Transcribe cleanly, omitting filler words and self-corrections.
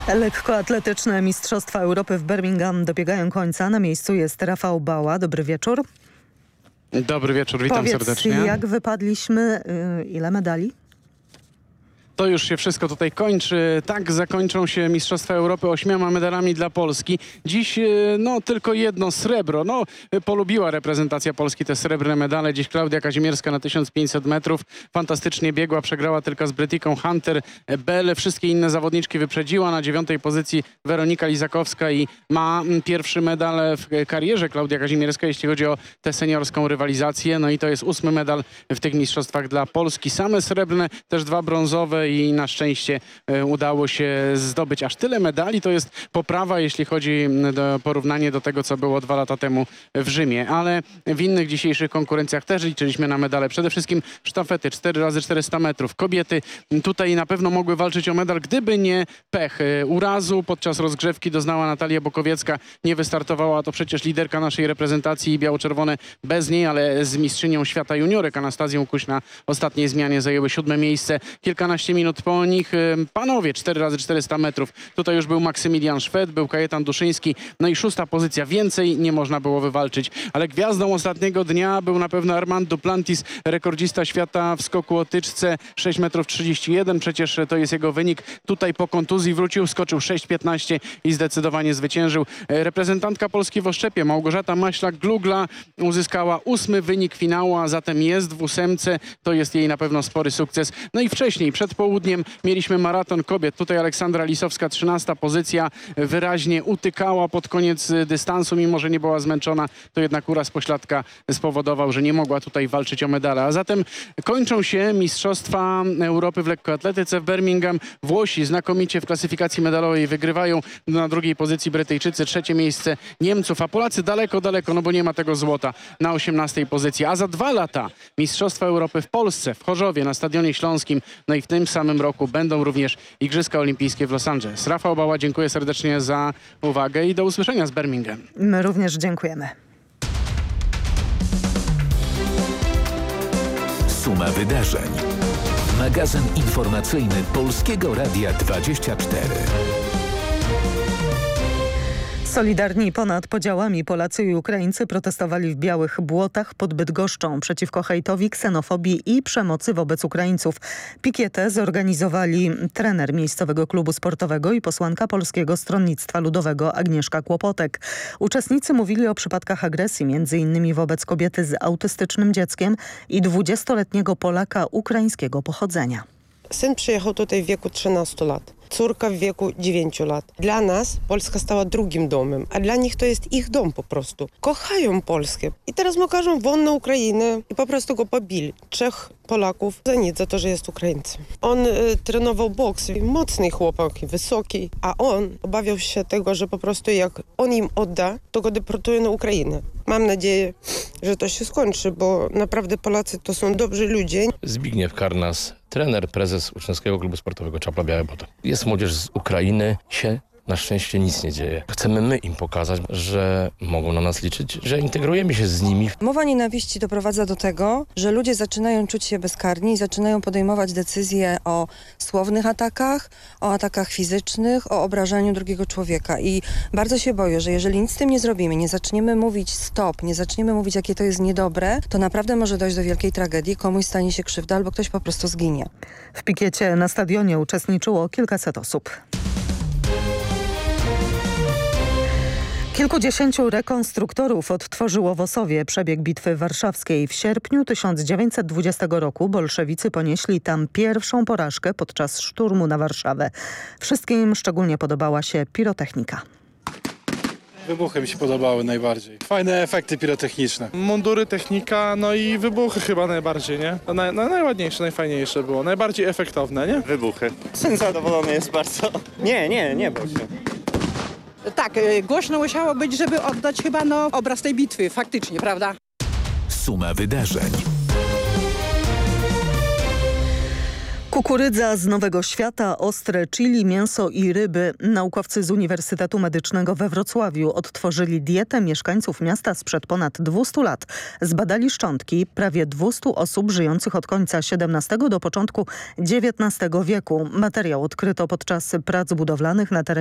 Lekkoatletyczne Mistrzostwa Europy w Birmingham dobiegają końca. Na miejscu jest Rafał Bała. Dobry wieczór. Dobry wieczór, witam serdecznie. Jak wypadliśmy, ile medali? To już się wszystko tutaj kończy. Tak zakończą się Mistrzostwa Europy 8 medalami dla Polski. Dziś tylko jedno srebro. Polubiła reprezentacja Polski te srebrne medale. Dziś Klaudia Kazimierska na 1500 metrów. Fantastycznie biegła, przegrała tylko z Brytyjką Hunter Bell. Wszystkie inne zawodniczki wyprzedziła. Na 9. pozycji Weronika Lizakowska i ma pierwszy medal w karierze Klaudia Kazimierska, jeśli chodzi o tę seniorską rywalizację. No i to jest 8 medal w tych mistrzostwach dla Polski. Same srebrne, też 2 brązowe i na szczęście udało się zdobyć aż tyle medali. To jest poprawa, jeśli chodzi o porównanie do tego, co było 2 lata temu w Rzymie. Ale w innych dzisiejszych konkurencjach też liczyliśmy na medale. Przede wszystkim sztafety 4x400 metrów. Kobiety tutaj na pewno mogły walczyć o medal, gdyby nie pech. Urazu podczas rozgrzewki doznała Natalia Bokowiecka. Nie wystartowała, to przecież liderka naszej reprezentacji, biało-czerwone bez niej, ale z mistrzynią świata juniorek Anastazją Kuś na ostatniej zmianie zajęły 7. miejsce. Kilkanaście minut po nich panowie 4x400 metrów. Tutaj już był Maksymilian Szwed, był Kajetan Duszyński. No i 6. pozycja. Więcej nie można było wywalczyć. Ale gwiazdą ostatniego dnia był na pewno Armand Duplantis, rekordzista świata w skoku o tyczce 6,31 m. Przecież to jest jego wynik. Tutaj po kontuzji wrócił, skoczył 6,15 i zdecydowanie zwyciężył. Reprezentantka Polski w oszczepie Małgorzata Maślak-Glugla uzyskała 8. wynik finału, a zatem jest w 8. To jest jej na pewno spory sukces. No i wcześniej, przed południem mieliśmy maraton kobiet. Tutaj Aleksandra Lisowska, 13. pozycja. Wyraźnie utykała pod koniec dystansu, mimo że nie była zmęczona. To jednak uraz pośladka spowodował, że nie mogła tutaj walczyć o medale. A zatem kończą się Mistrzostwa Europy w lekkoatletyce w Birmingham. Włosi znakomicie w klasyfikacji medalowej wygrywają. Na 2. pozycji Brytyjczycy, 3. miejsce Niemców, a Polacy daleko, no bo nie ma tego złota, na 18. pozycji. A za 2 lata Mistrzostwa Europy w Polsce, w Chorzowie, na Stadionie Śląskim. No i w tym samym roku będą również Igrzyska Olimpijskie w Los Angeles. Rafał Bała, dziękuję serdecznie za uwagę i do usłyszenia z Birmingham. My również dziękujemy. Suma wydarzeń. Magazyn informacyjny Polskiego Radia 24. Solidarni ponad podziałami Polacy i Ukraińcy protestowali w Białych Błotach pod Bydgoszczą przeciwko hejtowi, ksenofobii i przemocy wobec Ukraińców. Pikietę zorganizowali trener miejscowego klubu sportowego i posłanka Polskiego Stronnictwa Ludowego Agnieszka Kłopotek. Uczestnicy mówili o przypadkach agresji, m.in. wobec kobiety z autystycznym dzieckiem i 20-letniego Polaka ukraińskiego pochodzenia. Syn przyjechał tutaj w wieku 13 lat. Córka w wieku 9 lat. Dla nas Polska stała drugim domem, a dla nich to jest ich dom po prostu. Kochają Polskę. I teraz mu każą won na Ukrainę i po prostu go pobili. 3 Polaków za nic, za to, że jest Ukraińcem. On trenował boks, mocny chłopak, wysoki, a on obawiał się tego, że po prostu jak on im odda, to go deportuje na Ukrainę. Mam nadzieję, że to się skończy, bo naprawdę Polacy to są dobrzy ludzie. Zbigniew Karnas, trener, prezes Uczniowskiego Klubu Sportowego Czapla Białe Błoto. Jest młodzież z Ukrainy, na szczęście nic nie dzieje. Chcemy my im pokazać, że mogą na nas liczyć, że integrujemy się z nimi. Mowa nienawiści doprowadza do tego, że ludzie zaczynają czuć się bezkarni i zaczynają podejmować decyzje o słownych atakach, o atakach fizycznych, o obrażaniu drugiego człowieka. I bardzo się boję, że jeżeli nic z tym nie zrobimy, nie zaczniemy mówić stop, nie zaczniemy mówić, jakie to jest niedobre, to naprawdę może dojść do wielkiej tragedii, komuś stanie się krzywda albo ktoś po prostu zginie. W pikiecie na stadionie uczestniczyło kilkaset osób. Kilkudziesięciu rekonstruktorów odtworzyło w Osowie przebieg Bitwy Warszawskiej. W sierpniu 1920 roku bolszewicy ponieśli tam pierwszą porażkę podczas szturmu na Warszawę. Wszystkim szczególnie podobała się pirotechnika. Wybuchy mi się podobały najbardziej. Fajne efekty pirotechniczne. Mundury, technika, no i wybuchy chyba najbardziej, nie? To najładniejsze, najfajniejsze było, najbardziej efektowne, nie? Wybuchy. Syn zadowolony jest bardzo. Nie bał się. Tak, głośno musiało być, żeby oddać chyba obraz tej bitwy, faktycznie, prawda? Suma wydarzeń. Kukurydza z Nowego Świata, ostre chili, mięso i ryby. Naukowcy z Uniwersytetu Medycznego we Wrocławiu odtworzyli dietę mieszkańców miasta sprzed ponad 200 lat. Zbadali szczątki prawie 200 osób żyjących od końca XVII do początku XIX wieku. Materiał odkryto podczas prac budowlanych na terenie